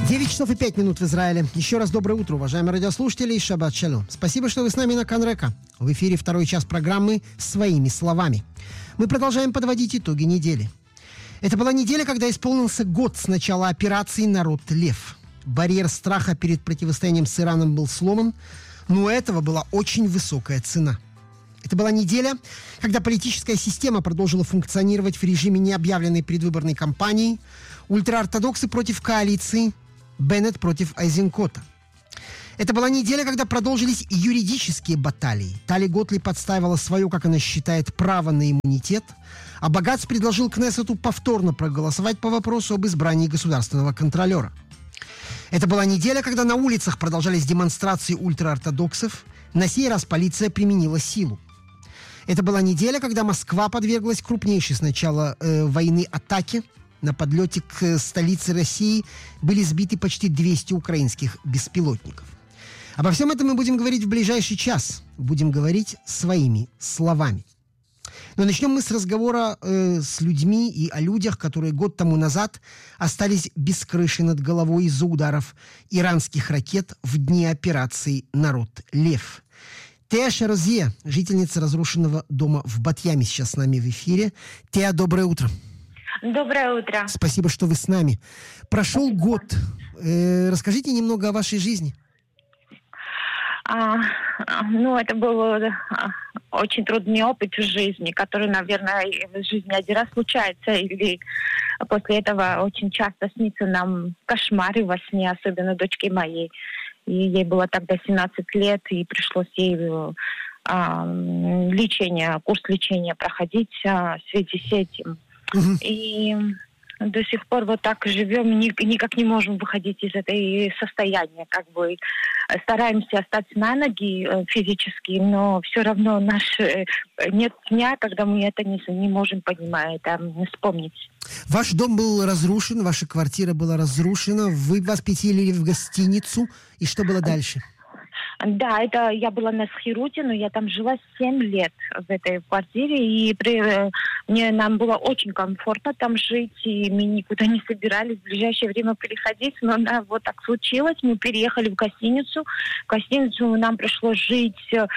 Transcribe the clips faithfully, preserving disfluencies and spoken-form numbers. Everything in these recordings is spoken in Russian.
девять часов и пять минут в Израиле. Еще раз доброе утро, уважаемые радиослушатели, и шаббат шалом. Спасибо, что вы с нами на Канрека. В эфире второй час программы «Своими словами». Мы продолжаем подводить итоги недели. Это была неделя, когда исполнился год с начала операции «Народ Лев». Барьер страха перед противостоянием с Ираном был сломан, но у этого была очень высокая цена. Это была неделя, когда политическая система продолжила функционировать в режиме необъявленной предвыборной кампании, ультраортодоксы против коалиции, Беннет против Айзенкота. Это была неделя, когда продолжились юридические баталии. Тали Готлиб отстаивала свое, как она считает, право на иммунитет, а Багац предложил Кнессету повторно проголосовать по вопросу об избрании государственного контролера. Это была неделя, когда на улицах продолжались демонстрации ультраортодоксов, на сей раз полиция применила силу. Это была неделя, когда Москва подверглась крупнейшей с начала э, войны атаке. На подлете к столице России были сбиты почти двести украинских беспилотников. Обо всем этом мы будем говорить в ближайший час. Будем говорить своими словами. Но начнем мы с разговора э, с людьми и о людях, которые год тому назад остались без крыши над головой из-за ударов иранских ракет в дни операции «Народ Лев». Теа Шарозье, жительница разрушенного дома в Бат-Яме, сейчас с нами в эфире. Теа, доброе утро. Доброе утро. Спасибо, что вы с нами. Прошел год. Э, расскажите немного о вашей жизни. А, ну, это был а, очень трудный опыт в жизни, который, наверное, в жизни один раз случается, или после этого очень часто снится нам кошмары во сне, особенно дочке моей. И ей было тогда семнадцать лет, и пришлось ей а, лечение, курс лечения проходить а, в связи с этим. Uh-huh. И до сих пор вот так живем, никак не можем выходить из этой состояния, как бы стараемся остаться на ноги физически, но все равно наш нет дня, когда мы это не, не можем понимать, это, вспомнить. Ваш дом был разрушен, ваша квартира была разрушена, вы вас переселили в гостиницу, и что было дальше? Да, это я была на Схируте, но я там жила семь лет в этой квартире, и при, мне, нам было очень комфортно там жить, и мы никуда не собирались в ближайшее время переходить, но да, вот так случилось, мы переехали в гостиницу, в гостиницу нам пришлось жить э,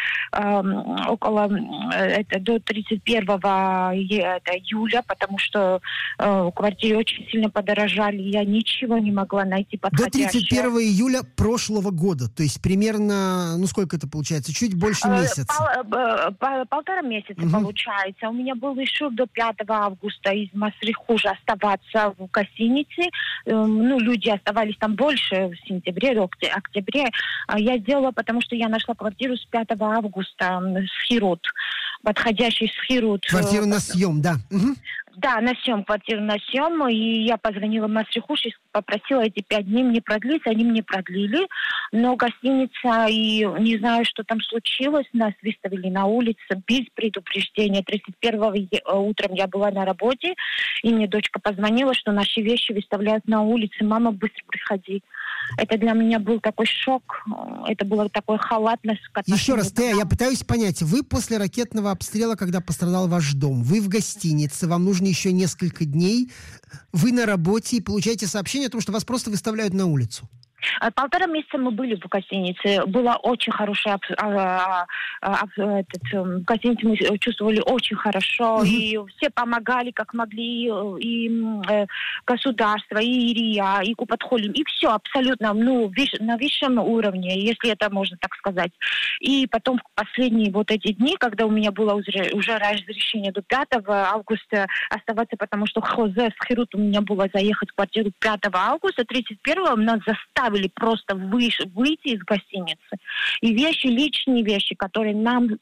около, это, до тридцать первого июля, потому что э, в квартире очень сильно подорожали, я ничего не могла найти подходящего. До тридцать первого июля прошлого года, то есть примерно, ну сколько это получается, чуть больше месяца? Пол, пол, полтора месяца угу. получается. У меня был решил до пятого августа из Масрихужа оставаться в гостинице. Ну, люди оставались там больше в сентябре, октябре. Я сделала, потому что я нашла квартиру с пятого августа в Хирут, подходящий в Хирут. Квартиру на съем, да. Угу. Да, на съем, квартиру на съем, и я позвонила в Масрихуш и попросила эти пять дней мне продлить, они мне продлили, но гостиница, и не знаю, что там случилось, нас выставили на улице без предупреждения. тридцать первого утром я была на работе, и мне дочка позвонила, что наши вещи выставляют на улице, мама, быстро приходи. Это для меня был такой шок, это было такое халатность. Еще раз, Теа, я пытаюсь понять, вы после ракетного обстрела, когда пострадал ваш дом, вы в гостинице, вам нужно еще несколько дней, вы на работе и получаете сообщение о том, что вас просто выставляют на улицу. Полтора месяца мы были в гостинице. Была очень хорошая... А, а, а, этот, в гостинице мы чувствовали очень хорошо. Mm-hmm. И все помогали, как могли. И э, государство, и ИРИА, и Купат-Холим. И все абсолютно ну, виш, на высшем уровне, если это можно так сказать. И потом в последние вот эти дни, когда у меня было уже, уже разрешение до пятого августа оставаться, потому что Хозе с Хирут у меня было заехать в квартиру пятого августа, тридцать первого нас заставили просто выше, выйти из гостиницы. И вещи, личные вещи, которые нам э,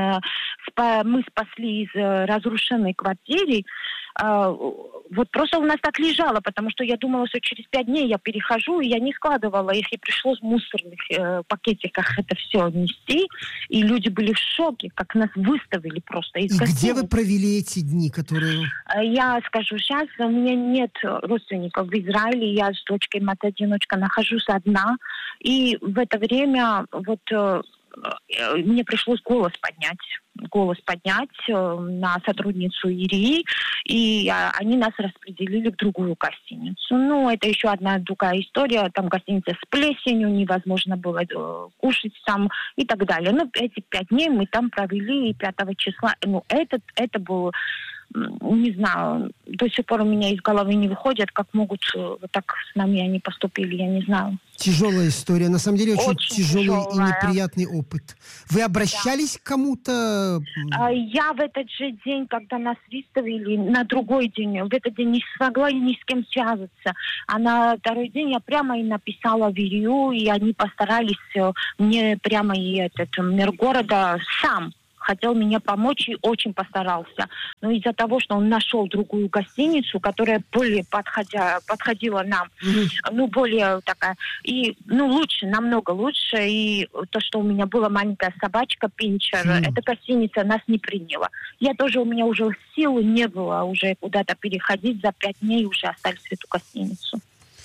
спа, мы спасли из э, разрушенной квартиры, э, вот просто у нас так лежало, потому что я думала, что через пять дней я перехожу, и я не складывала их, и пришлось в мусорных э, пакетиках это все нести, и люди были в шоке, как нас выставили просто из и гостиницы. Где вы провели эти дни, которые... Я скажу сейчас, у меня нет родственников в Израиле, я с дочкой, мать-одиночка, нахожусь одна, и в это время вот мне пришлось голос поднять. голос поднять на сотрудницу ИРИ, и они нас распределили в другую гостиницу. Ну, это еще одна другая история. Там гостиница с плесенью, невозможно было кушать там и так далее. Ну, эти пять дней мы там провели, и пятого числа. Ну, этот, это был, не знаю, до сих пор у меня из головы не выходит, как могут вот так с нами они поступили, я не знаю. Тяжелая история. На самом деле очень, очень тяжелый тяжелая. и неприятный опыт. Вы обращались да. к кому-то? Я в этот же день, когда нас выставили, на другой день, в этот день не смогла ни с кем связаться. А на второй день я прямо и написала в ИРИУ, и они постарались мне прямо и этот мэр города сам хотел мне помочь и очень постарался. Но из-за того, что он нашел другую гостиницу, которая более подходя, подходила нам, mm-hmm. ну, более такая, и, ну, лучше, намного лучше. И то, что у меня была маленькая собачка, пинчер, mm-hmm. эта гостиница нас не приняла. Я тоже, у меня уже силы не было уже куда-то переходить, за пять дней уже остались в эту гостиницу.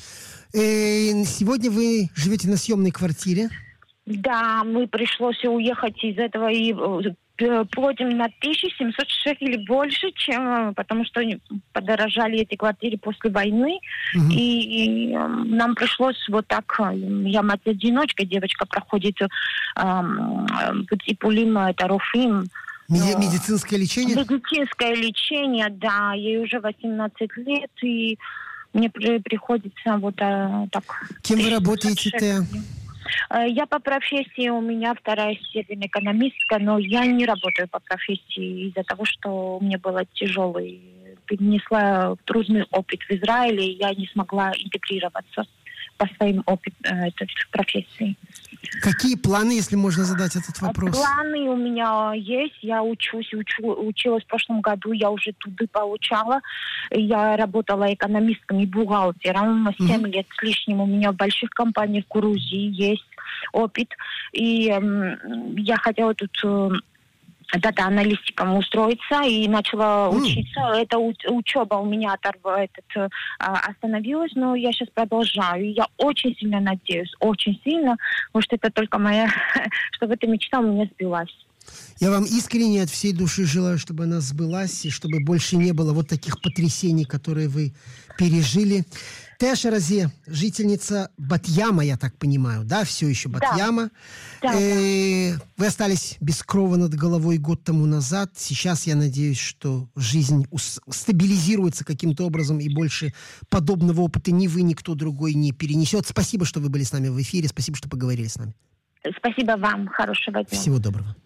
И сегодня вы живете на съемной квартире? Да, мы пришлось уехать из этого и платим на тысячу семьсот шекелей больше, чем, потому что подорожали эти квартиры после войны. Угу. И, и нам пришлось вот так, я мать-одиночка, девочка проходит типулим, это руфим. Медицинское лечение? Медицинское лечение, да. Ей уже восемнадцать лет, и мне при, приходится вот а, так... Кем вы работаете-то? Я по профессии, у меня вторая степень экономистка, но я не работаю по профессии из-за того, что мне было тяжелый, перенесла трудный опыт в Израиле, и я не смогла интегрироваться по своим опытам этой профессии. Какие планы, если можно задать этот вопрос? Планы у меня есть. Я учусь, учу, училась в прошлом году, я уже туда получала. Я работала экономистком и бухгалтером. семь mm-hmm. лет с лишним у меня в больших компаниях в Грузии есть опыт. И эм, я хотела тут... Э, дата-аналитиком устроиться и начала mm. учиться. Эта учеба у меня оторва, этот, остановилась, но я сейчас продолжаю. И я очень сильно надеюсь, очень сильно, может, это только моя, чтобы эта мечта у меня сбилась. Я вам искренне от всей души желаю, чтобы она сбылась, и чтобы больше не было вот таких потрясений, которые вы пережили. Теша Разе, жительница Бат-Яма, я так понимаю, да, все еще Бат-Яма. Да. Да, э, да. Вы остались без крова над головой год тому назад. Сейчас я надеюсь, что жизнь ус- стабилизируется каким-то образом, и больше подобного опыта ни вы, ни кто другой не перенесет. Спасибо, что вы были с нами в эфире. Спасибо, что поговорили с нами. Спасибо вам. Хорошего дня. Всего доброго.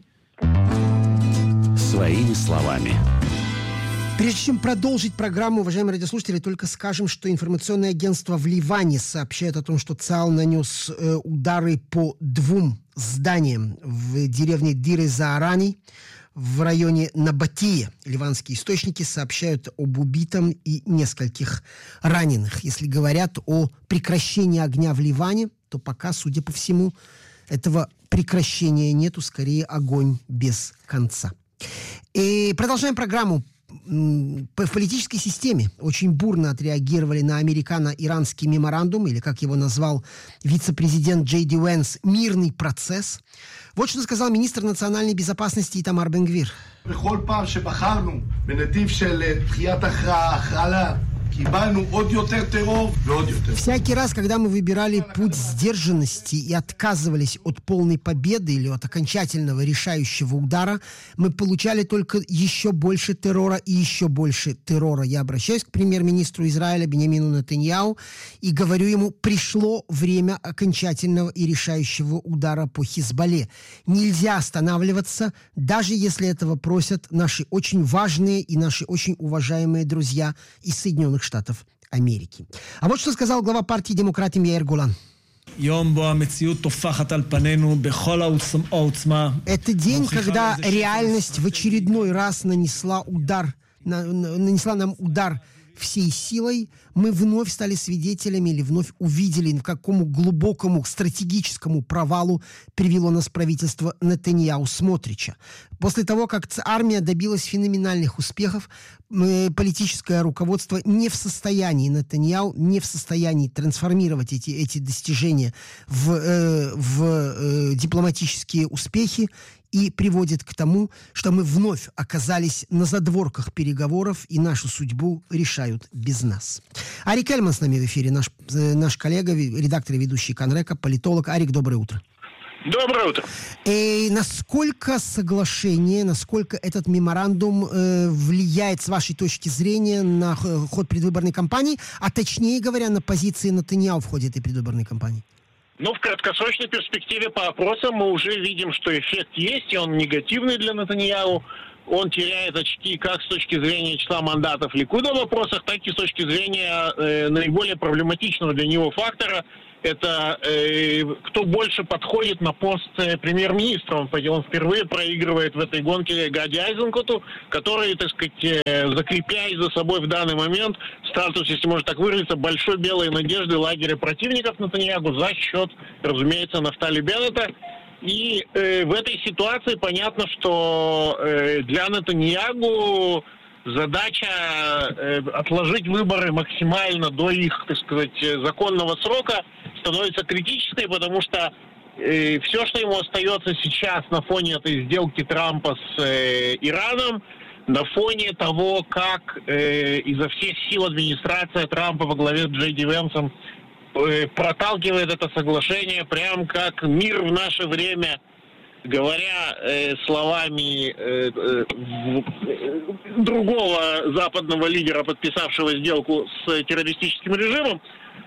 Своими словами. Прежде чем продолжить программу, уважаемые радиослушатели, только скажем, что информационное агентство в Ливане сообщает о том, что ЦАО нанес э, удары по двум зданиям в деревне Дир-э-Заарани в районе Набатия. Ливанские источники сообщают об убитом и нескольких раненых. Если говорят о прекращении огня в Ливане, то пока, судя по всему, этого прекращения нету, скорее огонь без конца. И продолжаем программу. В политической системе очень бурно отреагировали на американо-иранский меморандум, или, как его назвал вице-президент Джей Ди Вэнс, «мирный процесс». Вот что сказал министр национальной безопасности Итамар Бен-Гвир. Всякий раз, когда мы выбирали путь сдержанности и отказывались от полной победы или от окончательного решающего удара, мы получали только еще больше террора и еще больше террора. Я обращаюсь к премьер-министру Израиля Биньямину Нетаньяху и говорю ему: пришло время окончательного и решающего удара по Хизбалле. Нельзя останавливаться, даже если этого просят наши очень важные и наши очень уважаемые друзья из Соединенных Штатов Америки. А вот что сказал глава партии «Демократим» Яир Голан. Это день, когда реальность в очередной раз нанесла удар, на, нанесла нам удар всей силой, мы вновь стали свидетелями или вновь увидели, к какому глубокому стратегическому провалу привело нас правительство Нетаньяху-Смотрича. После того, как армия добилась феноменальных успехов, политическое руководство не в состоянии, Нетаньяху не в состоянии трансформировать эти, эти достижения в, э, в э, дипломатические успехи, и приводит к тому, что мы вновь оказались на задворках переговоров, и нашу судьбу решают без нас. Арик Эльман с нами в эфире, наш, наш коллега, редактор и ведущий Канрека, политолог. Арик, доброе утро. Доброе утро. И насколько соглашение, насколько этот меморандум э, влияет, с вашей точки зрения, на ход предвыборной кампании, а точнее говоря, на позиции Нетаньяху в ходе этой предвыборной кампании? Ну, в краткосрочной перспективе по опросам мы уже видим, что эффект есть, и он негативный для Нетаньяху. Он теряет очки как с точки зрения числа мандатов Ликуда в вопросах, так и с точки зрения э, наиболее проблематичного для него фактора. Это э, кто больше подходит на пост э, премьер-министра. Он, он впервые проигрывает в этой гонке Гади Айзенкоту, который, так сказать, э, закрепляет за собой в данный момент статус, если можно так выразиться, большой белой надежды лагеря противников Нетаньяху за счет, разумеется, Нафтали Беннета. И э, в этой ситуации понятно, что э, для Нетаньяху задача э, отложить выборы максимально до их, так сказать, законного срока становится критической, потому что э, все, что ему остается сейчас на фоне этой сделки Трампа с э, Ираном, на фоне того, как э, изо всех сил администрация Трампа во главе с Джей Ди Венсом э, проталкивает это соглашение, прям как мир в наше время, говоря э, словами э, э, другого западного лидера, подписавшего сделку с террористическим режимом,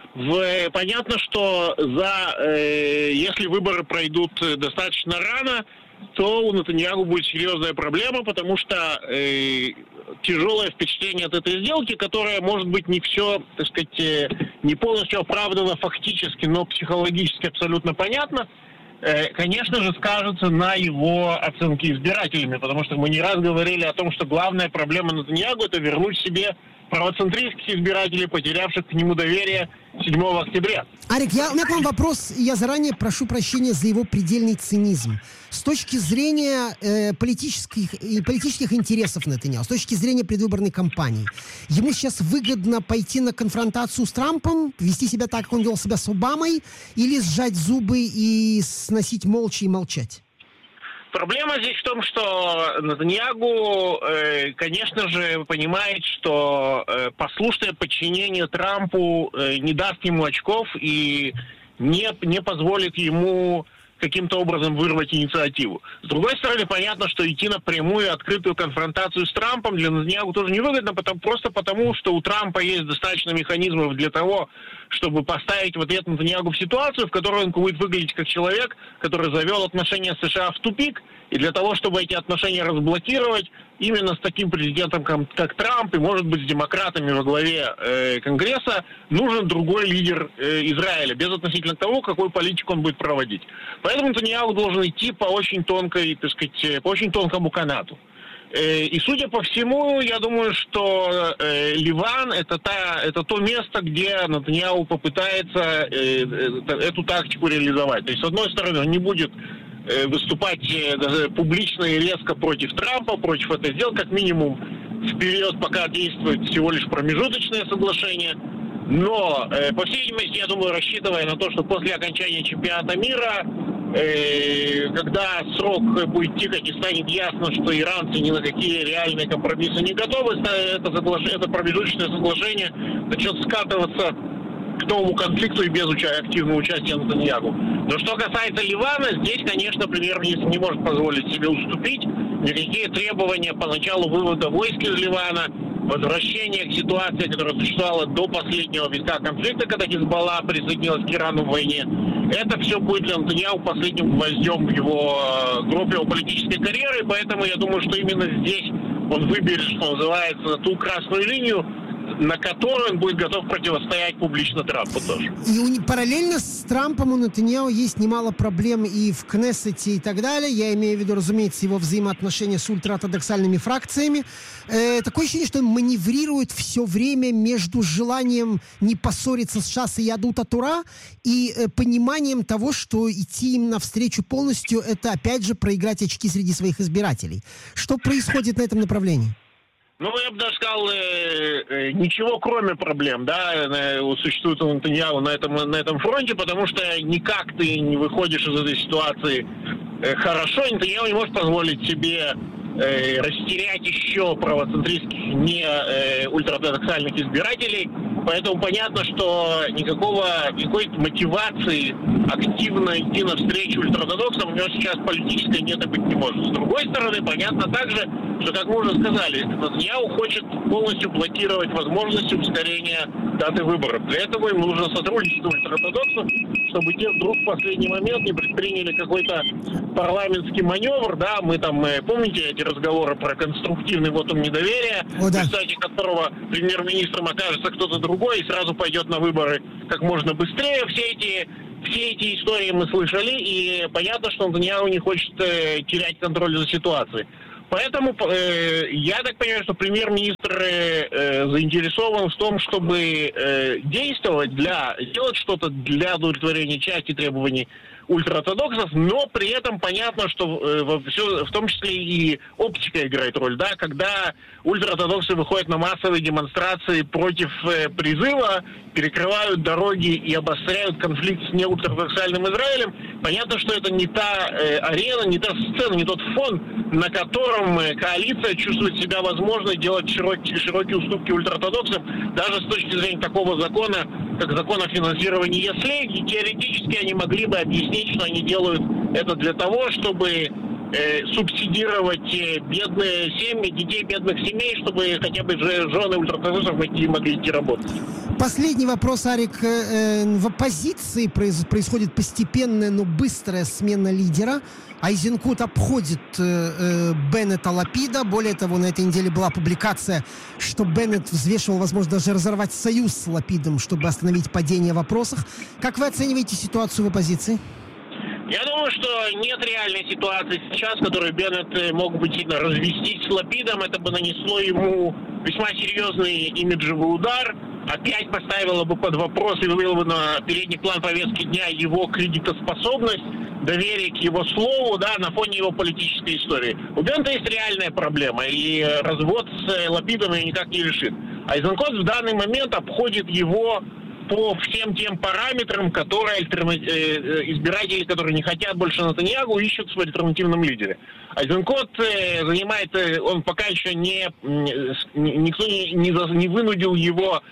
в, понятно, что за, э, если выборы пройдут достаточно рано, то у Нетаньяху будет серьезная проблема, потому что э, тяжелое впечатление от этой сделки, которая, может быть, не все, так сказать, э, не полностью оправдана фактически, но психологически абсолютно понятно, э, конечно же, скажется на его оценке избирателями, потому что мы не раз говорили о том, что главная проблема Нетаньяху — это вернуть себе правоцентристских избирателей, потерявших к нему доверие седьмого октября. Арик, я, у меня к вам вопрос, я заранее прошу прощения за его предельный цинизм. С точки зрения э, политических, э, политических интересов Нетаньяху, с точки зрения предвыборной кампании, ему сейчас выгодно пойти на конфронтацию с Трампом, вести себя так, как он вел себя с Обамой, или сжать зубы и сносить молча и молчать? Проблема здесь в том, что Нетаньяху, э, конечно же, понимает, что э, послушное подчинение Трампу э, не даст ему очков и не, не позволит ему каким-то образом вырвать инициативу. С другой стороны, понятно, что идти на прямую открытую конфронтацию с Трампом для Нетаньяху тоже невыгодно, потому, просто потому, что у Трампа есть достаточно механизмов для того, чтобы поставить в ответ Нетаньяху в ситуацию, в которой он будет выглядеть как человек, который завел отношения с США в тупик, и для того, чтобы эти отношения разблокировать, именно с таким президентом, как, как Трамп, и, может быть, с демократами во главе э, Конгресса, нужен другой лидер э, Израиля, без относительно того, какую политику он будет проводить. Поэтому Нетаньяху должен идти по очень тонкой, так сказать, по очень тонкому канату. Э, и, судя по всему, я думаю, что э, Ливан это, та, это то место, где Нетаньяху попытается э, э, эту тактику реализовать. То есть, с одной стороны, он не будет выступать даже публично и резко против Трампа, против этой сделки, как минимум в период, пока действует всего лишь промежуточное соглашение. Но, э, по всей видимости, я думаю, рассчитывая на то, что после окончания чемпионата мира, э, когда срок будет тикать и станет ясно, что иранцы ни на какие реальные компромиссы не готовы, это, соглашение, это промежуточное соглашение начнет скатываться к новому конфликту и без уча- активного участия Нетаньяху. Но что касается Ливана, здесь, конечно, премьер-министр не может позволить себе уступить. Никакие требования по началу вывода войск из Ливана, возвращения к ситуации, которая существовала до последнего витка конфликта, когда Хизбалла присоединилась к Ирану в войне, это все будет для Нетаньяху последним гвоздем в его группе его политической карьеры, и поэтому я думаю, что именно здесь он выберет, что называется, ту красную линию, на которой он будет готов противостоять публично Трампу тоже. И у, параллельно с Трампом у Нетаньяху есть немало проблем и в Кнессете и так далее. Я имею в виду, разумеется, его взаимоотношения с ультраортодоксальными фракциями. Э, такое ощущение, что он маневрирует все время между желанием не поссориться с ШАС и Ядут Тура и э, пониманием того, что идти им навстречу полностью, это опять же проиграть очки среди своих избирателей. Что происходит на этом направлении? Ну, я бы даже сказал, э, э, ничего кроме проблем, да, э, существует у Нетаньяху на этом, на этом фронте, потому что никак ты не выходишь из этой ситуации э, хорошо. Нетаньяху не может позволить себе э, растерять еще правоцентристских, не э, ультраортодоксальных избирателей. Поэтому понятно, что никакого, никакой мотивации активно идти навстречу ультраортодоксам у него сейчас политической нет и быть не может. С другой стороны, понятно также, что, как мы уже сказали, Нетаньяху хочет полностью блокировать возможности ускорения даты выборов. Для этого им нужно сотрудничество ультраортодоксов, чтобы те вдруг в последний момент не предприняли какой-то парламентский маневр, да, мы там, помните эти разговоры про конструктивный вотум недоверия, О, да. в результате которого премьер-министром окажется кто-то другой и сразу пойдет на выборы как можно быстрее. Все эти Все эти истории мы слышали, и понятно, что Нетаньяху не хочет э, терять контроль за ситуацией. Поэтому э, я так понимаю, что премьер-министр э, заинтересован в том, чтобы э, действовать для, делать что-то для удовлетворения части требований ультраортодоксов, но при этом понятно, что э, во все, в том числе и оптика играет роль, да, когда ультраортодоксы выходят на массовые демонстрации против э, призыва, перекрывают дороги и обостряют конфликт с неультраортодоксальным Израилем, понятно, что это не та э, арена, не та сцена, не тот фон, на котором э, коалиция чувствует себя возможной делать широкие, широкие уступки ультраортодоксам, даже с точки зрения такого закона, как закон о финансировании ЕСЛЕ, и теоретически они могли бы объяснить, что они делают это для того, чтобы э, субсидировать э, бедные семьи, детей бедных семей, чтобы хотя бы жены ультраортодоксов могли, могли идти работать. Последний вопрос, Арик. В оппозиции происходит постепенная, но быстрая смена лидера. Айзенкут обходит Беннета Лапида. Более того, на этой неделе была публикация, что Беннет взвешивал возможность даже разорвать союз с Лапидом, чтобы остановить падение в вопросах. Как вы оцениваете ситуацию в оппозиции? Я думаю, что нет реальной ситуации сейчас, в которой Беннет мог бы сильно развестись с Лапидом. Это бы нанесло ему весьма серьезный имиджевый удар. Опять поставило бы под вопрос и вывело бы на передний план повестки дня его кредитоспособность, доверие к его слову, да, на фоне его политической истории. У Беннета есть реальная проблема, и развод с Лапидом ее никак не решит. Айзенкот в данный момент обходит его по всем тем параметрам, которые альтерна... избиратели, которые не хотят больше Нетаньяху, ищут в альтернативном лидере. Айзенкот занимает, он пока еще не, никто не, не, не вынудил его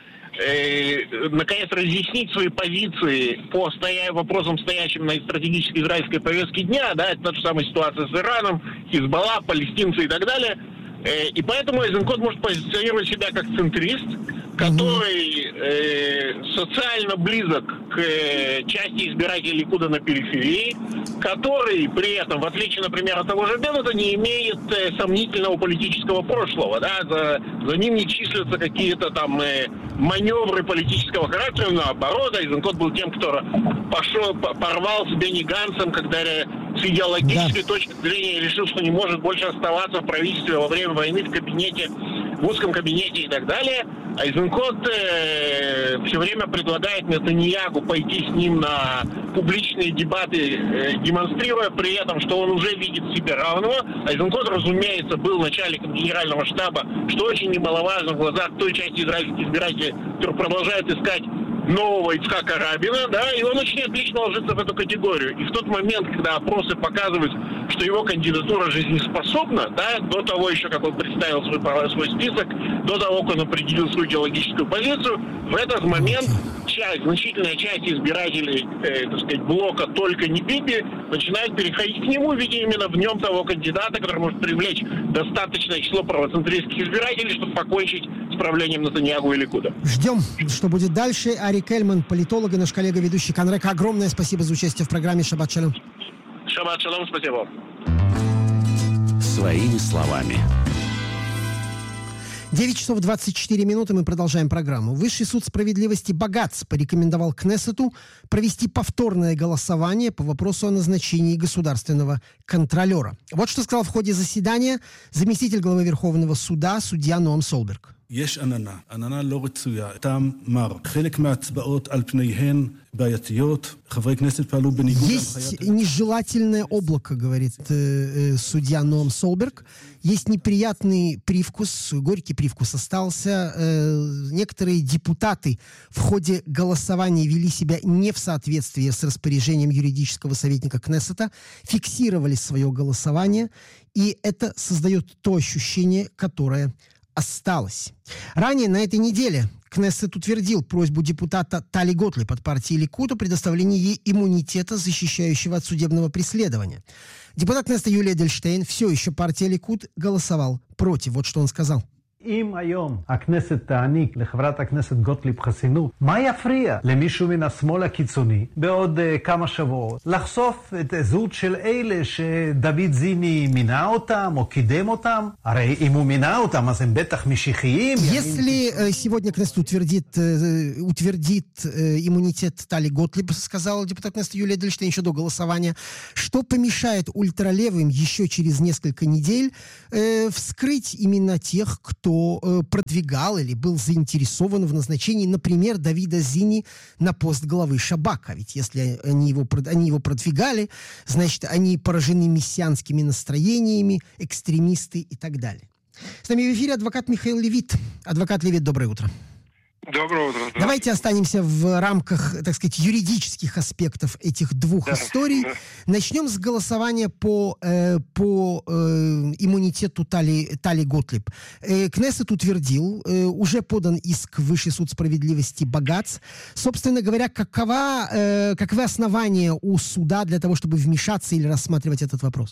э, наконец разъяснить свои позиции по стоя... вопросам, стоящим на стратегической израильской повестке дня, да, это та же самая ситуация с Ираном, Хизбалла, палестинцы и так далее. И поэтому Айзенкот может позиционировать себя как центрист, который э, социально близок к э, части избирателей Ликуда на периферии, который при этом, в отличие, например, от того же Беннета, не имеет э, сомнительного политического прошлого. Да? За, за ним не числятся какие-то там э, маневры политического характера. Наоборот, Айзенкот был тем, кто пошел, порвал с Бенни Ганцем, когда с идеологической да. точки зрения решил, что не может больше оставаться в правительстве во время войны в кабинете, в узком кабинете и так далее. Айзенкот э, все время предлагает Нетаньяху пойти с ним на публичные дебаты, э, демонстрируя при этом, что он уже видит себе равного. Айзенкот, разумеется, был начальником генерального штаба, что очень немаловажно в глазах той части израильских избирателей, которые продолжают искать нового Ицхака Рабина, да, и он очень отлично ложится в эту категорию. И в тот момент, когда опросы показывают, что его кандидатура жизнеспособна, да, до того еще, как он представил свой, свой список, до того, как он определил свою идеологическую позицию, в этот момент часть, значительная часть избирателей, э, так сказать, блока «Только не Биби» начинает переходить к нему, видя именно в нем того кандидата, который может привлечь достаточное число правоцентристских избирателей, чтобы покончить с правлением Нетаньяху и Ликуда. Ждем, что будет дальше. Арик Эльман, политолог и наш коллега, ведущий Канрека. Огромное спасибо за участие в программе «Шаббат шалом». Шаббат шалом, спасибо. Своими словами. девять часов двадцать четыре минуты, мы продолжаем программу. Высший суд справедливости Багац порекомендовал Кнессету провести повторное голосование по вопросу о назначении государственного контролера. Вот что сказал в ходе заседания заместитель главы Верховного суда, судья Ноам Солберг. יש עננה, עננה לא רצויה, טעם מר. חלק מההצבעות על פניהן בעייתיות, חברי כנסת פעלו בניגוד Есть нежелательное облако, говорит э, э, судья Ноам Солберг. Есть неприятный привкус, горький привкус остался. Э, некоторые депутаты в ходе голосования вели себя не в соответствии с распоряжением юридического советника Кнессета, фиксировали свое голосование, и это создает то ощущение, которое осталось. Ранее на этой неделе Кнессет утвердил просьбу депутата Тали Готлиб от партии Ликуд о предоставлении ей иммунитета, защищающего от судебного преследования. Депутат Кнессета Юлия Эдельштейн, все еще партия Ликуд, голосовал против. Вот что он сказал. אם היום הכנסת תעניק לחברת הכנסת גוטליב חסינות, מה יפריע למישהו מן השמאל הקיצוני בעוד uh, כמה שבועות לחשוף את הזהות של אלה שדוד זיני מינה אותם או קידם אותם? הרי אם הוא מינה אותם אז הם בטח משיחיים. Если uh, сегодня Кнессет утвердит, uh, утвердит uh, иммунитет Тали Готлиб, сказал депутат Кнессета Юлия Эдельштейн еще до голосования, что помешает ультралевым еще через несколько недель uh, вскрыть именно тех, кто кто продвигал или был заинтересован в назначении, например, Давида Зини на пост главы Шабака. Ведь если они его, они его продвигали, значит, они поражены мессианскими настроениями, экстремисты и так далее. С нами в эфире адвокат Михаил Левит. Адвокат Левит, доброе утро. Доброе утро. Давайте останемся в рамках, так сказать, юридических аспектов этих двух да, историй. Да. Начнем с голосования по, э, по э, иммунитету Тали, Тали Готлиб. Э, Кнессет утвердил, э, уже подан иск в Высший суд справедливости Багац. Собственно говоря, какова, э, каковы основания у суда для того, чтобы вмешаться или рассматривать этот вопрос?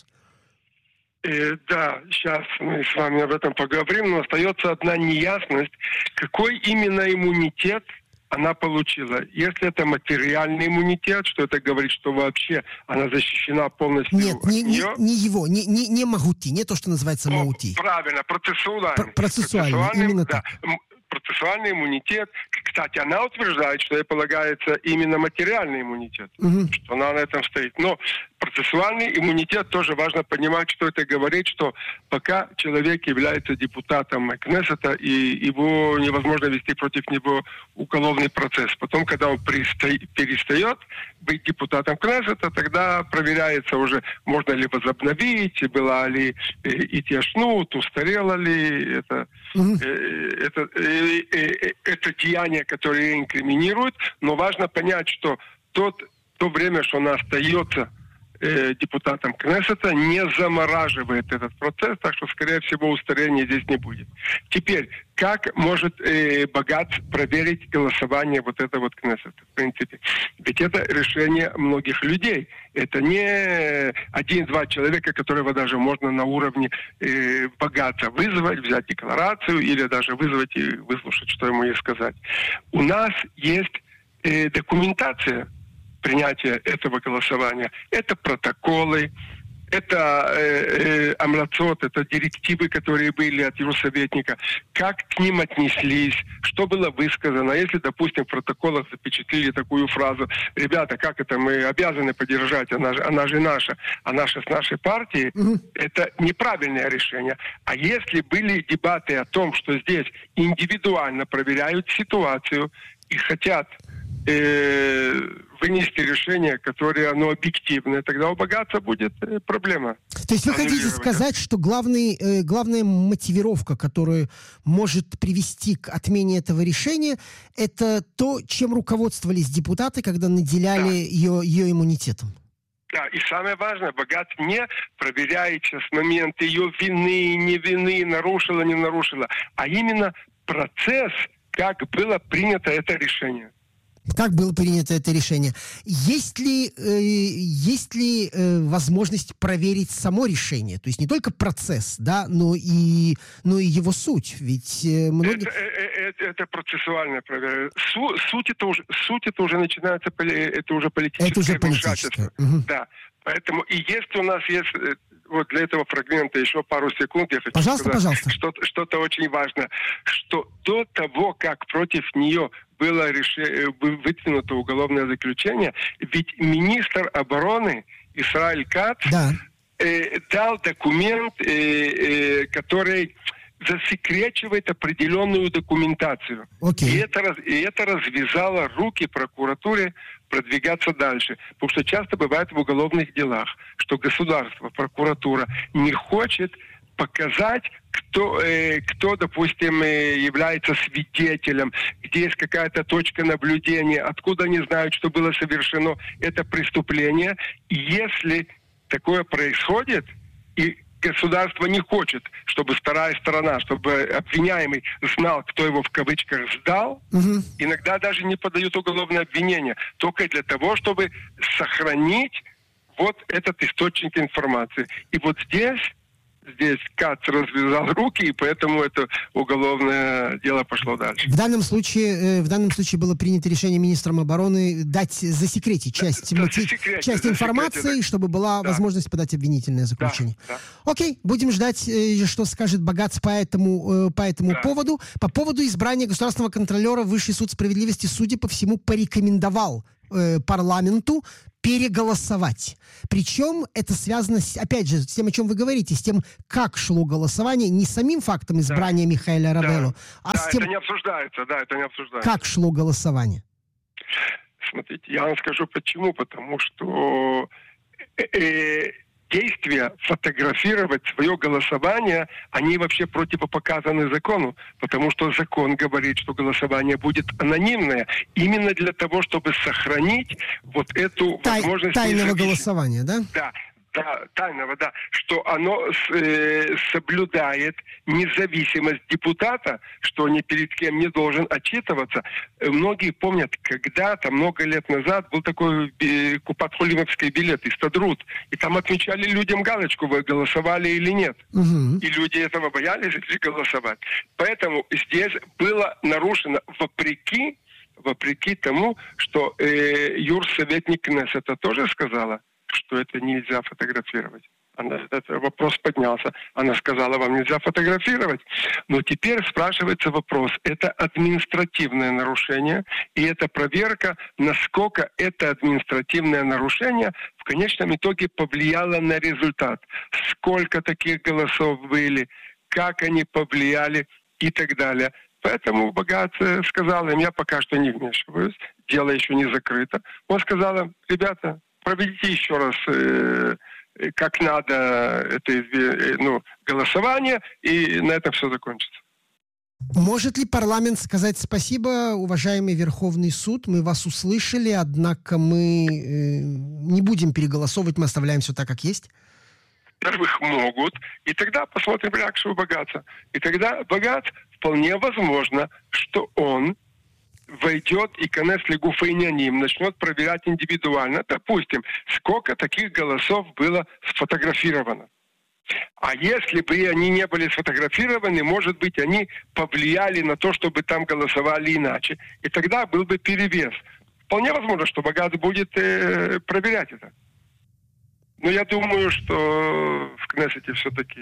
Э, да, сейчас мы с вами об этом поговорим, но остается одна неясность, какой именно иммунитет она получила. Если это материальный иммунитет, что это говорит, что вообще она защищена полностью. Нет, не, не, не его, не, не, не Магути, не то, что называется Маути. Правильно, процессуальный. Пр- процессуальный, именно да. так. Процессуальный иммунитет. Кстати, она утверждает, что ей полагается именно материальный иммунитет, угу. что она на этом стоит. Но процессуальный иммунитет тоже важно понимать, что это говорит, что пока человек является депутатом Кнессета, и его невозможно вести против него уголовный процесс. Потом, когда он пристай, перестает быть депутатом Кнессета, тогда проверяется уже, можно ли возобновить, была ли э, итяшнут, устарело ли это, угу. э, это, э, э, это деяние, которое инкриминирует. Но важно понять, что тот, то время, что она остается депутатом Кнессета, не замораживает этот процесс, так что, скорее всего, устарения здесь не будет. Теперь, как может э, Багац проверить голосование вот этого вот Кнессета, в принципе? Ведь это решение многих людей. Это не один-два человека, которого даже можно на уровне э, Багаца вызвать, взять декларацию или даже вызвать и выслушать, что ему есть сказать. У нас есть э, документация принятия этого голосования. Это протоколы, это э, э, амлацот, это директивы, которые были от его советника, как к ним отнеслись, что было высказано. Если, допустим, в протоколах запечатлели такую фразу: ребята, как это мы обязаны поддержать, она же, она же наша, а наша с нашей партией, mm-hmm. это неправильное решение. А если были дебаты о том, что здесь индивидуально проверяют ситуацию и хотят э, вынести решение, которое оно объективное, тогда у Багаца будет э, проблема. То есть вы хотите сказать, что главный, э, главная мотивировка, которая может привести к отмене этого решения, это то, чем руководствовались депутаты, когда наделяли да. ее, ее иммунитетом? Да, и самое важное, Багац не проверяет сейчас момент ее вины, не вины, нарушила, не нарушила, а именно процесс, как было принято это решение. Как было принято это решение? Есть ли, э, есть ли э, возможность проверить само решение? То есть не только процесс, да, но и, но и его суть. Ведь э, многие... это, это, это процессуальная проверка. Су, суть, это уже, суть это уже начинается, это уже политическое это уже вмешательство. Угу. Да. Поэтому и если у нас есть вот для этого фрагмента еще пару секунд. Я хочу пожалуйста, сказать, пожалуйста. Что-то, что-то очень важно, что до того, как против нее было реш... выдвинуто уголовное заключение, ведь министр обороны Исраэль Кац да. э, дал документ, э, э, который засекречивает определенную документацию. Okay. И, это, и это развязало руки прокуратуре продвигаться дальше. Потому что часто бывает в уголовных делах, что государство, прокуратура не хочет показать, кто, э, кто, допустим, э, является свидетелем, где есть какая-то точка наблюдения, откуда они знают, что было совершено это преступление. И если такое происходит, и государство не хочет, чтобы вторая сторона, чтобы обвиняемый знал, кто его в кавычках сдал, угу. иногда даже не подают уголовное обвинение, только для того, чтобы сохранить вот этот источник информации. И вот здесь Здесь Кац развязал руки, и поэтому это уголовное дело пошло дальше. В данном случае, в данном случае было принято решение министром обороны дать засекретить часть, да, мотив, засекретить, часть информации, засекретить, чтобы была да. возможность подать обвинительное заключение. Да, да. Окей, будем ждать, что скажет Багац по этому, по этому да. поводу. По поводу избрания государственного контролера Высший суд справедливости, судя по всему, порекомендовал э, парламенту переголосовать. Причем это связано, с, опять же, с тем, о чем вы говорите, с тем, как шло голосование, не с самим фактом избрания да. Михаэля Равелло, да. а да, с тем, это не обсуждается, да, это не обсуждается. Как шло голосование. Смотрите, я вам скажу почему. Потому что э, э, действия фотографировать свое голосование, они вообще противопоказаны закону, потому что закон говорит, что голосование будет анонимное, именно для того, чтобы сохранить вот эту Тай- возможность... Тайного голосования, да? Да. Да, тайного, да, что оно э, соблюдает независимость депутата, он ни перед кем не должен отчитываться. Многие помнят, когда-то, много лет назад, был такой э, купат-холимовский билет, Истадрут, и там отмечали людям галочку, вы голосовали или нет. Угу. И люди этого боялись и голосовать. Поэтому здесь было нарушено вопреки, вопреки тому, что э, юрсоветник Кнессета тоже сказала, что это нельзя фотографировать. Она, этот вопрос поднялся. Она сказала, вам нельзя фотографировать. Но теперь спрашивается вопрос. Это административное нарушение, и это проверка, насколько это административное нарушение в конечном итоге повлияло на результат. Сколько таких голосов были, как они повлияли и так далее. Поэтому Багац сказал им, я пока что не вмешиваюсь, дело еще не закрыто. Он сказал, ребята, проведите еще раз, э, как надо, это э, ну, голосование, и на этом все закончится. Может ли парламент сказать спасибо, уважаемый Верховный суд? Мы вас услышали, однако мы э, не будем переголосовывать, мы оставляем все так, как есть? Во-первых, могут, и тогда посмотрим реакцию Багаца. И тогда Багац вполне возможно, что он войдет и конец лигуфейняним, начнет проверять индивидуально, допустим, сколько таких голосов было сфотографировано. А если бы они не были сфотографированы, может быть, они повлияли на то, чтобы там голосовали иначе. И тогда был бы перевес. Вполне возможно, что Багац будет э, проверять это. Но я думаю, что в Кнессете все-таки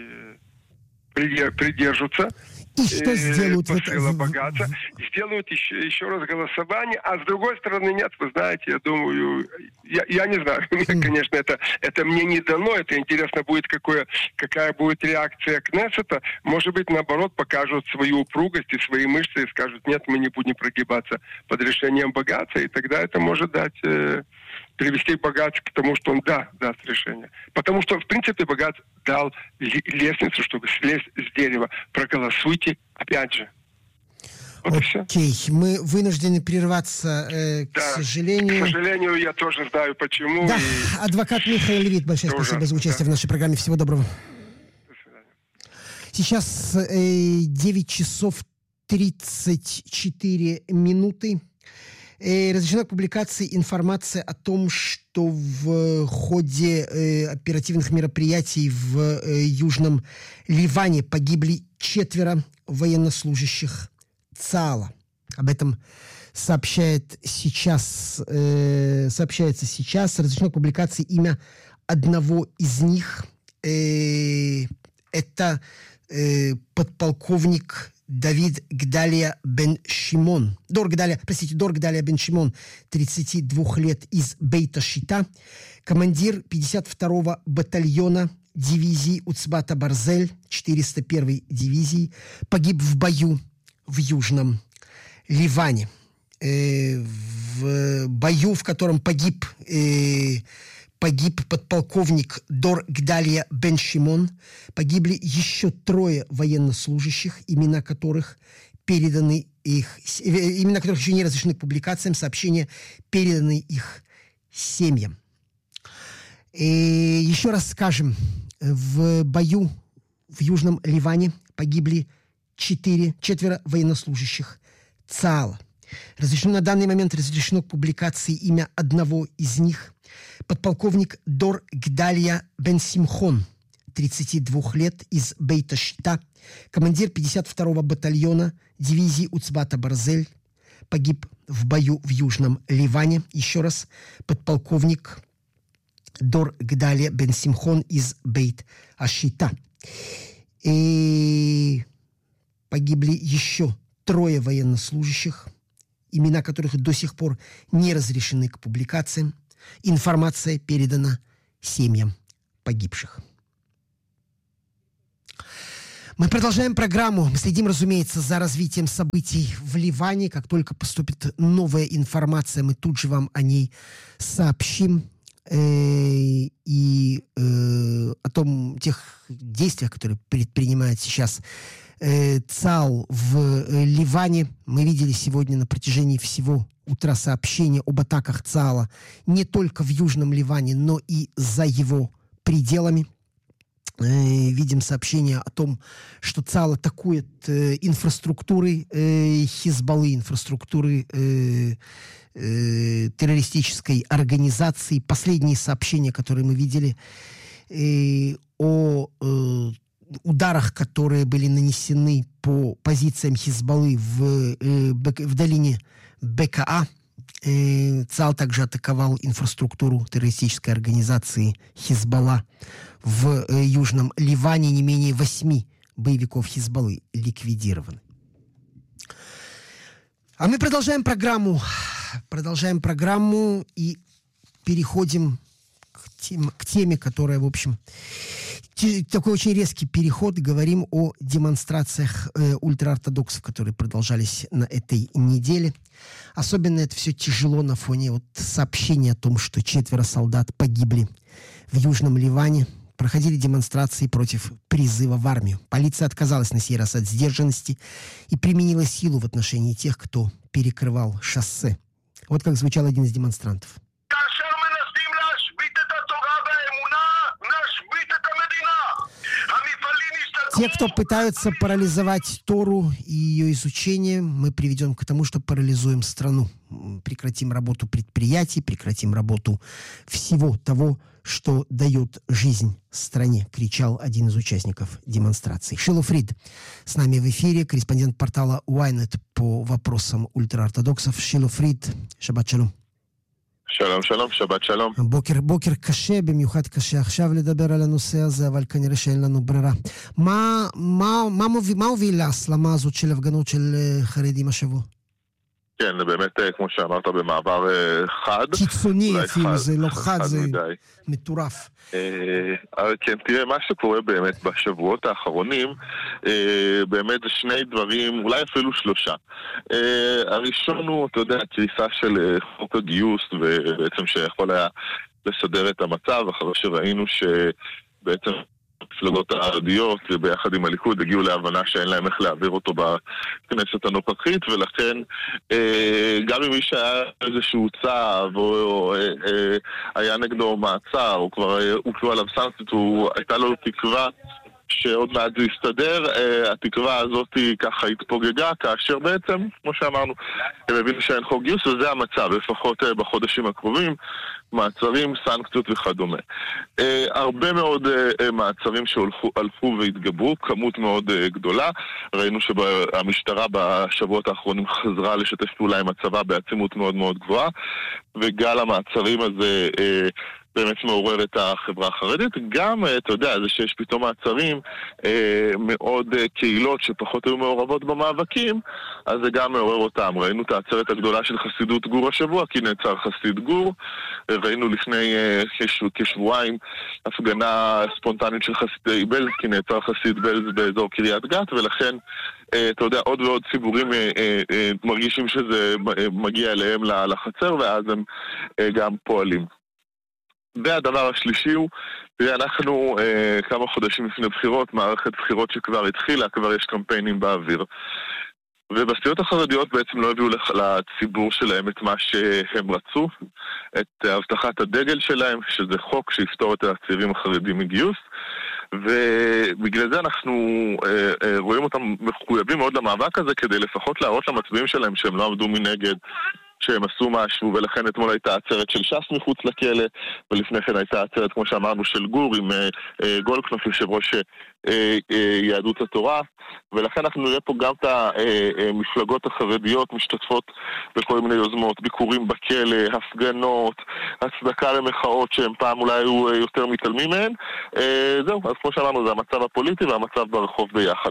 придержатся. И что сделают? Посыла Багаца. Сделают еще, еще раз голосование. А с другой стороны, нет, вы знаете, я думаю, я, я не знаю, mm. конечно, это, это мне не дано, это интересно будет, какое, какая будет реакция Кнессета. Может быть, наоборот, покажут свою упругость и свои мышцы и скажут, нет, мы не будем прогибаться под решением Багаца, и тогда это может дать... Э, привести Багац к тому, что он да, даст решение. Потому что, в принципе, Багац дал лестницу, чтобы слезть с дерева. Проголосуйте опять же. Вот Окей, мы вынуждены прерваться, э, к да. сожалению. К сожалению, я тоже знаю, почему. Да, и... адвокат Михаил Левит, большое тоже, спасибо за участие да. в нашей программе. Всего доброго. До свидания. Сейчас э, девять часов тридцать четыре минуты. Э, разрешена к публикации информация о том, что в ходе э, оперативных мероприятий в э, Южном Ливане погибли четверо военнослужащих ЦААЛа. Об этом сообщает сейчас, э, сообщается сейчас. Разрешено к публикации имя одного из них. э, это э, подполковник Давид Гдалия бен Шимон. Дор Гдалия, простите, Дор Гдалия бен Шимон, тридцати двух лет, из Бейта Шита, командир пятьдесят второго батальона дивизии Уцбата Барзель, четыреста первой дивизии, погиб в бою в Южном Ливане. Э, в бою, в котором погиб э, погиб подполковник Дор Гдалия бен Шимон. Погибли еще трое военнослужащих, имена которых переданы их, имена которых еще не разрешены к публикациям, сообщения переданы их семьям. И еще раз скажем, в бою в Южном Ливане погибли четыре, четверо военнослужащих ЦААЛа. Разрешено на данный момент разрешено к публикации имя одного из них. Подполковник Дор Гдалия бен Симхон, тридцати двух лет, из Бейта Шита, командир пятьдесят второго батальона дивизии Уцбата Барзель, погиб в бою в Южном Ливане. Еще раз, подполковник Дор Гдалия бен Симхон из Бейт Ашита. И погибли еще трое военнослужащих, имена которых до сих пор не разрешены к публикациям. Информация передана семьям погибших. Мы продолжаем программу. Мы следим, разумеется, за развитием событий в Ливане. Как только поступит новая информация, мы тут же вам о ней сообщим. Э, и э, о том, тех действиях, которые предпринимает сейчас э, ЦААЛ в э, Ливане. Мы видели сегодня на протяжении всего утра сообщения об атаках ЦААЛа не только в Южном Ливане, но и за его пределами. Э, видим сообщения о том, что ЦААЛ атакует э, инфраструктуры э, Хизбаллы, инфраструктуры э, э, террористической организации. Последние сообщения, которые мы видели э, о э, ударах, которые были нанесены по позициям Хизбаллы в, э, в долине БКА. Э, ЦААЛ также атаковал инфраструктуру террористической организации Хизбалла в э, Южном Ливане. Не менее восьми боевиков Хизбаллы ликвидированы. А мы продолжаем программу. Продолжаем программу и переходим к, тем, к теме, которая, в общем, такой очень резкий переход. Говорим о демонстрациях э, ультраортодоксов, которые продолжались на этой неделе. Особенно это все тяжело на фоне вот сообщения о том, что четверо солдат погибли в Южном Ливане. Проходили демонстрации против призыва в армию. Полиция отказалась на сей раз от сдержанности и применила силу в отношении тех, кто перекрывал шоссе. Вот как звучал один из демонстрантов. Те, кто пытаются парализовать Тору и ее изучение, мы приведем к тому, что парализуем страну. Прекратим работу предприятий, прекратим работу всего того, что дает жизнь стране, кричал один из участников демонстрации. Шило Фрид с нами в эфире, корреспондент портала Ynet по вопросам ультраортодоксов. Шило Фрид, шаббат шалом. שלום, שלום, שבת שלום. בוקר, בוקר קשה, במיוחד קשה עכשיו לדבר על הנושא הזה, אבל כנראה שאין לנו ברירה. מה, מה, מה מוביל, מה הוביל להסלמה הזאת של הפגנות של חרדים השבוע? כן, באמת, כמו שאמרת, במעבר חד. קיצוני אפילו, זה לא חד, זה מטורף. כן, תראה, מה שקורה באמת בשבועות האחרונים, באמת זה שני דברים, אולי אפילו שלושה. הראשון הוא, אתה יודע, קריסה של חוק הגיוס, ובעצם שיכול היה לסדר את המצב, אחרי שראינו שבעצם המפלגות הערביות ביחד עם הליכוד הגיעו להבנה שאין להם איך להעביר אותו בכנסת הנוכחית, ולכן גם אם מי שהיה איזשהו צו או היה נגדו מעצר או כבר הוטלו עליו סנקציות, הייתה לו תקווה שעוד מעט זה יסתדר. התקווה הזאת ככה התפוגגה, כאשר בעצם, כמו שאמרנו, הם הבינו שאין חוק גיוס, וזה המצב, לפחות בחודשים הקרובים, מעצרים, סנקציות וכדומה. הרבה מאוד מעצרים שהלכו והתגברו, כמות מאוד גדולה. ראינו שהמשטרה בשבועות האחרונים חזרה לשתף פעולה עם הצבא בעצימות מאוד מאוד גבוהה, וגל המעצרים הזה באמת מעורר את החברה החרדית. גם, אתה יודע, זה שיש פתאום מעצרים אה, מאוד אה, קהילות שפחות היו מעורבות במאבקים, אז זה גם מעורר אותם. ראינו את העצרת הגדולה של חסידות גור השבוע, כי נעצר חסיד גור. ראינו לפני אה, כשבוע, כשבועיים הפגנה ספונטנית של חסידי בלז, כי נעצר חסיד בלז באזור קריית גת, ולכן אה, אתה יודע, עוד ועוד ציבורים אה, אה, אה, מרגישים שזה אה, מגיע אליהם לחצר, ואז הם אה, גם פועלים. והדבר השלישי הוא, תראה, אנחנו אה, כמה חודשים לפני בחירות, מערכת בחירות שכבר התחילה, כבר יש קמפיינים באוויר. ובסיעות החרדיות בעצם לא הביאו לציבור שלהם את מה שהם רצו, את הבטחת הדגל שלהם, שזה חוק שיפתור את הצעירים החרדים מגיוס, ובגלל זה אנחנו אה, אה, רואים אותם מחויבים מאוד למאבק הזה, כדי לפחות להראות למצביעים שלהם שהם לא עמדו מנגד, שהם עשו משהו, ולכן אתמול הייתה עצרת של ש"ס מחוץ לכלא, ולפני כן הייתה עצרת, כמו שאמרנו, של גור עם אה, אה, גולדקנופ, יושב ראש אה, אה, יהדות התורה, ולכן אנחנו נראה פה גם את המפלגות החרדיות משתתפות בכל מיני יוזמות, ביקורים בכלא, הפגנות, הצדקה למחאות שהם פעם אולי היו יותר מתעלמים מהן. אה, זהו, אז כמו שאמרנו, זה המצב הפוליטי והמצב ברחוב ביחד.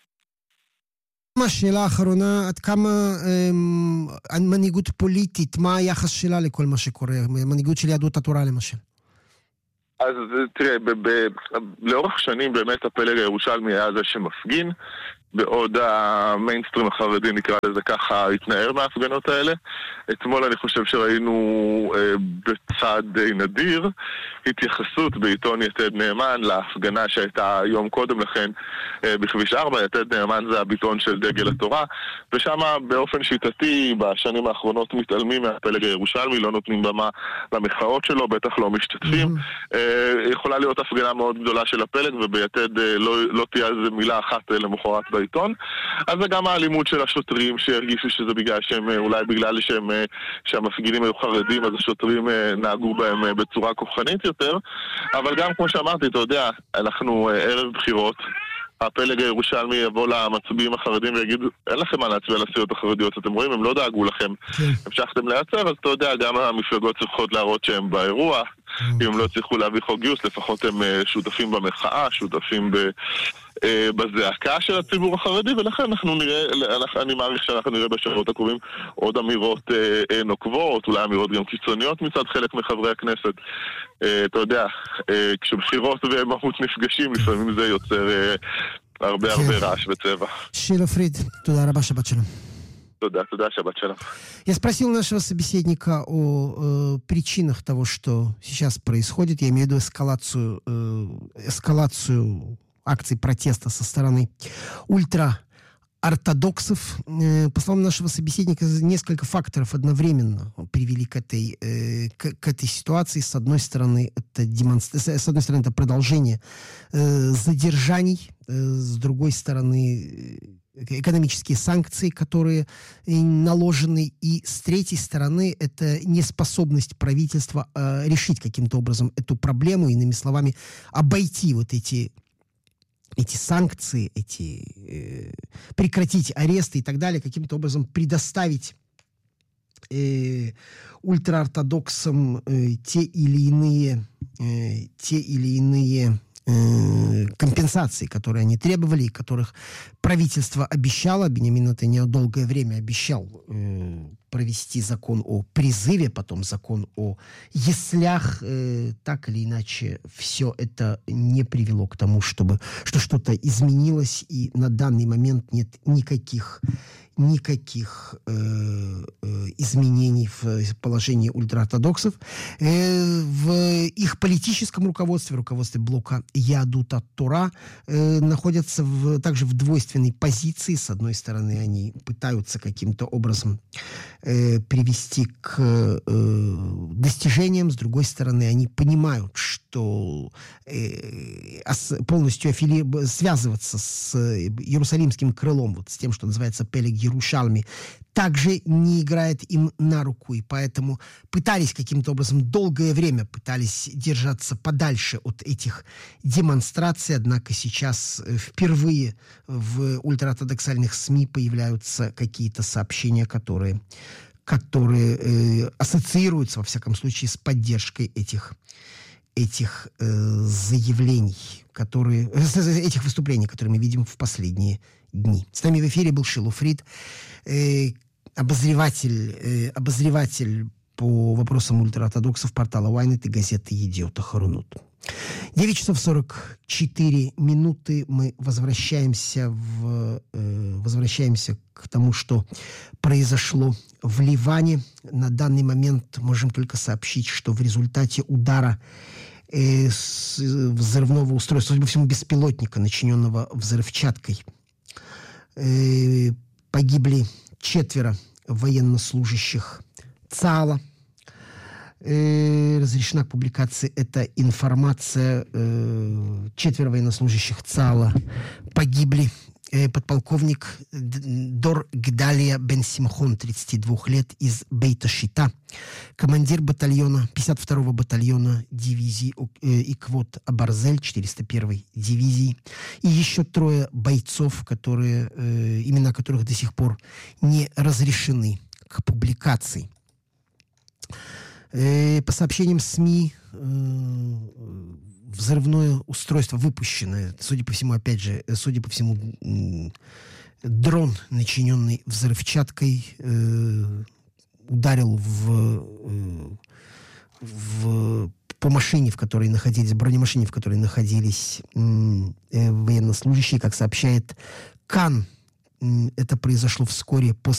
השאלה האחרונה, עד כמה אה, מנהיגות פוליטית, מה היחס שלה לכל מה שקורה? מנהיגות של יהדות התורה למשל. אז תראה, ב- ב- לאורך שנים באמת הפלג הירושלמי היה זה שמפגין, בעוד המיינסטרים החרדי, נקרא לזה ככה, התנער מההפגנות האלה. אתמול אני חושב שראינו אה, בצד די נדיר התייחסות בעיתון יתד נאמן להפגנה שהייתה יום קודם לכן אה, בכביש ארבע. יתד נאמן זה הביטאון של דגל התורה, ושם באופן שיטתי בשנים האחרונות מתעלמים מהפלג הירושלמי, לא נותנים במה למחאות שלו, בטח לא משתתפים. Mm-hmm. אה, יכולה להיות הפגנה מאוד גדולה של הפלג, וביתד אה, לא, לא תהיה איזה מילה אחת אה, למחרת בעיתון. אז זה גם האלימות של השוטרים שהרגישו שזה בגלל שהם, אולי בגלל שהם, שהמפגינים היו חרדים, אז השוטרים נהגו בהם בצורה כוחנית יותר. אבל גם כמו שאמרתי, אתה יודע, אנחנו ערב בחירות, הפלג הירושלמי יבוא למצביעים החרדים ויגיד, אין לכם מה להצביע לסיעות החרדיות, אתם רואים, הם לא דאגו לכם, המשכתם לייצר, אז אתה יודע, גם המפלגות צריכות להראות שהם באירוע, אם הם לא צריכו להביא חוק גיוס, לפחות הם שותפים במחאה, שותפים ב... בזעקה של הציבור החרדי, ולכן אנחנו נראה, אני מעריך שאנחנו נראה בשבועות הקרובים עוד אמירות אה, נוקבות, אולי אמירות גם קיצוניות מצד חלק מחברי הכנסת. אה, אתה יודע, אה, כשבחירות ומהות נפגשים, לפעמים זה יוצר אה, הרבה הרבה רעש וצבע. Шило Фрид, туда раба шаббат шалом. Туда, туда, шаббат шалом. Я спросил нашего собеседника о э, причинах того, что сейчас происходит. Я имею в виду эскалацию, э, эскалацию акций протеста со стороны ультраортодоксов. По словам нашего собеседника, несколько факторов одновременно привели к этой, к, к этой ситуации. С одной стороны, это демонстр... с одной стороны, это продолжение задержаний, с другой стороны, экономические санкции, которые наложены, и с третьей стороны, это неспособность правительства решить каким-то образом эту проблему, иными словами, обойти вот эти эти санкции, эти, э, прекратить аресты и так далее, каким-то образом предоставить э, ультраортодоксам э, те или иные, э, те или иные э, компенсации, которые они требовали, и которых правительство обещало. Беньямин Нетаньяху долгое время обещал э, провести закон о призыве, потом закон о яслях. Э, так или иначе, все это не привело к тому, чтобы, что что-то изменилось, и на данный момент нет никаких, никаких э, э, изменений в положении ультраортодоксов. Э, в их политическом руководстве, руководстве блока Яадут Тора, э, находятся в, также в двойственной позиции. С одной стороны, они пытаются каким-то образом э, привести к э, достижениям, с другой стороны, они понимают, что э, полностью афили... связываться с иерусалимским крылом, вот с тем, что называется Пелег Ярушалми, также не играет им на руку, и поэтому пытались каким-то образом долгое время пытались держаться подальше от этих демонстраций, однако сейчас впервые в ультраортодоксальных СМИ появляются какие-то сообщения, которые, которые э, ассоциируются, во всяком случае, с поддержкой этих этих э, заявлений, которые, этих выступлений, которые мы видим в последние дни. С нами в эфире был Шилу Фрид, э, обозреватель, э, обозреватель по вопросам ультраортодоксов портала Ynet и газеты «Едиот Ахаронот». девять часов сорок четыре минуты. Мы возвращаемся, в, э, возвращаемся к тому, что произошло в Ливане. На данный момент можем только сообщить, что в результате удара э, с, взрывного устройства, судя по всему, беспилотника, начиненного взрывчаткой, э, погибли четверо военнослужащих ЦААЛа. Э, разрешена к публикации эта информация. Э, четверо военнослужащих ЦААЛа погибли. Э, подполковник Дор Гдалия Бен Симхон, тридцать два лет, из Бейта-Шита, командир батальона, пятьдесят второго батальона дивизии э, Иквот Абарзель, четыреста первой дивизии, и еще трое бойцов, которые, э, имена которых до сих пор не разрешены к публикации. По сообщениям СМИ, взрывное устройство выпущенное, судя по всему, опять же, судя по всему, дрон, начиненный взрывчаткой, ударил в, в, по машине, в которой находились, бронемашине, в которой находились военнослужащие, как сообщает Кан. Это произошло вскоре после